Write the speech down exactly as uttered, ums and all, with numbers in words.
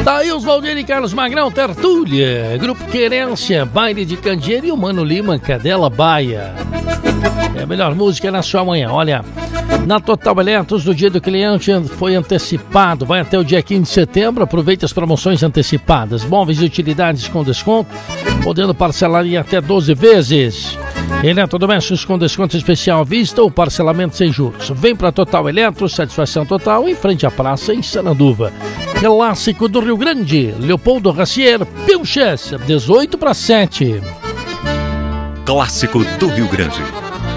Tá aí os Valdir e Carlos Magrão, Tertúlia, Grupo Querência, Baile de Candeeiro e o Mano Lima, Cadela Baia. É a melhor música na sua manhã. Olha, na Total Eletros, do dia do cliente foi antecipado, vai até o dia quinze de setembro. Aproveite as promoções antecipadas. Móveis e utilidades com desconto, podendo parcelar em até doze vezes. Eletrodomésticos com desconto especial à vista ou parcelamento sem juros. Vem para Total Eletros, satisfação total, em frente à praça em Sananduva. Clássico do Rio Grande, Leopoldo Racier, Pilches, dezoito para sete. Clássico do Rio Grande.